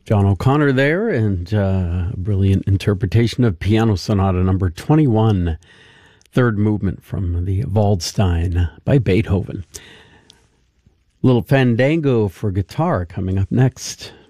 John O'Connor there, and a brilliant interpretation of Piano Sonata number 21, third movement from the Waldstein by Beethoven. Little fandango for guitar coming up next.